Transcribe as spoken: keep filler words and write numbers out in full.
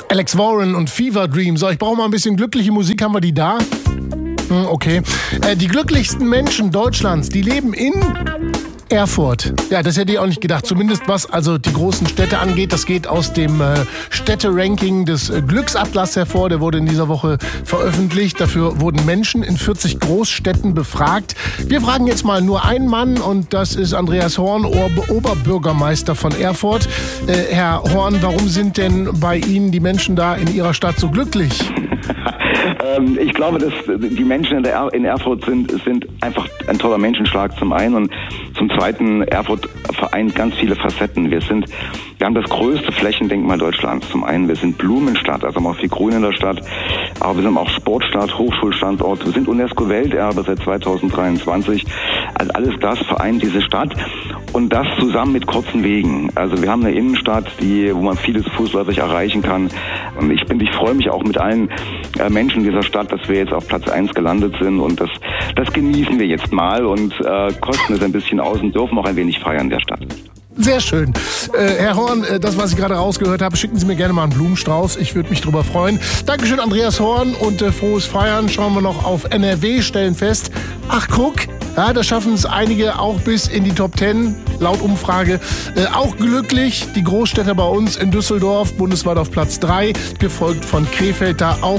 Alex Warren und Fever Dream. So, ich brauche mal ein bisschen glückliche Musik. Haben wir die da? Hm, okay. Äh, die glücklichsten Menschen Deutschlands, die leben in Erfurt. Ja, das hätte ich auch nicht gedacht. Zumindest was also die großen Städte angeht. Das geht aus dem äh, Städte-Ranking des äh, Glücksatlas hervor. Der wurde in dieser Woche veröffentlicht. Dafür wurden Menschen in vierzig Großstädten befragt. Wir fragen jetzt mal nur einen Mann und das ist Andreas Horn, Ober- Oberbürgermeister von Erfurt. Äh, Herr Horn, warum sind denn bei Ihnen die Menschen da in Ihrer Stadt so glücklich? ähm, ich glaube, dass die Menschen in, der er- in Erfurt sind, sind einfach ein toller Menschenschlag zum einen und zum zweiten, Erfurt vereint ganz viele Facetten. Wir sind, wir haben das größte Flächendenkmal Deutschlands. Zum einen, wir sind Blumenstadt, also haben auch viel Grün in der Stadt, aber wir sind auch Sportstadt, Hochschulstandort, wir sind UNESCO-Welterbe seit zweitausenddreiundzwanzig. Also alles das vereint diese Stadt und das zusammen mit kurzen Wegen. Also wir haben eine Innenstadt, die, wo man vieles fußläufig erreichen kann. Und ich bin, ich freue mich auch mit allen äh, Menschen dieser Stadt, dass wir jetzt auf Platz eins gelandet sind und das, das genießen wir jetzt mal und äh, kosten es ein bisschen aus und dürfen auch ein wenig feiern der Stadt. Sehr schön. Äh, Herr Horn, äh, das, was ich gerade rausgehört habe, schicken Sie mir gerne mal einen Blumenstrauß. Ich würde mich drüber freuen. Dankeschön, Andreas Horn, und äh, frohes Feiern. Schauen wir noch auf N R W, stellen fest. Ach, guck, ja, da schaffen es einige auch bis in die Top Ten, laut Umfrage. Äh, auch glücklich, die Großstädter bei uns in Düsseldorf, bundesweit auf Platz drei, gefolgt von Krefeld, da auch